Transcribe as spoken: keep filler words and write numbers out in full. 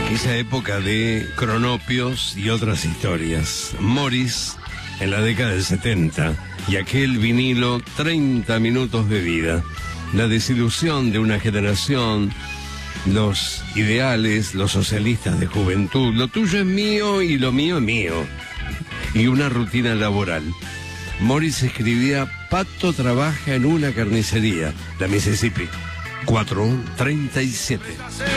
Esa época de cronopios y otras historias. Morris en la década del setenta y aquel vinilo treinta minutos de vida. La desilusión de una generación, los ideales, los socialistas de juventud, lo tuyo es mío y lo mío es mío. Y una rutina laboral. Morris escribía: Pato trabaja en una carnicería, la Mississippi, cuatro treinta y siete.